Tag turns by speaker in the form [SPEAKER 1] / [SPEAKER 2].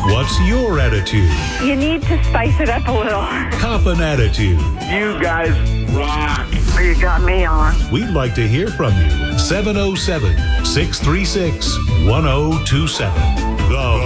[SPEAKER 1] What's your attitude?
[SPEAKER 2] You need to spice it up a little.
[SPEAKER 1] Cop an attitude.
[SPEAKER 3] You guys rock.
[SPEAKER 2] You got me on.
[SPEAKER 1] We'd like to hear from you. 707-636-1027. The